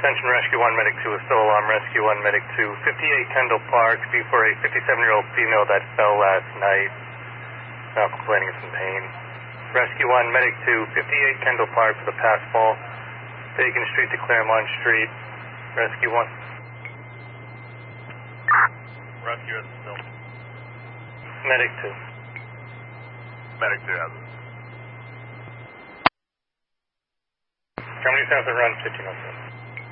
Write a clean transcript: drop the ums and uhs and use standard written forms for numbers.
Attention Rescue 1, Medic 2 is still alarm. Rescue 1, Medic 2, 58 Kendall Park, be for a 57-year-old female that fell last night. Now complaining of some pain. Rescue 1, Medic 2, 58 Kendall Park for the pass fall. Bacon Street to Claremont Street. Rescue 1. Rescue is still. Medic 2. Medic 2 has it. Company south of run 1507.